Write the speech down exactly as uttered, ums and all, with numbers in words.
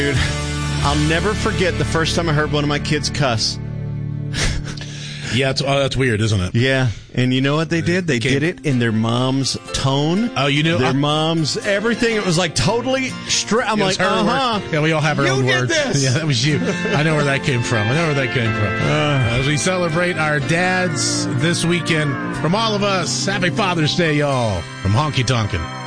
Dude, I'll never forget the first time I heard one of my kids cuss. Yeah, it's, oh, that's weird, isn't it? Yeah, and you know what they did? They did it in their mom's tone. Oh, you knew? Their I, mom's, everything. It was like totally straight. I'm like, uh-huh. Word. Yeah, we all have our you own did words. This. Yeah, that was you. I know where that came from. I know where that came from. Uh, As we celebrate our dads this weekend, from all of us, happy Father's Day, y'all, from Honky Tonkin'.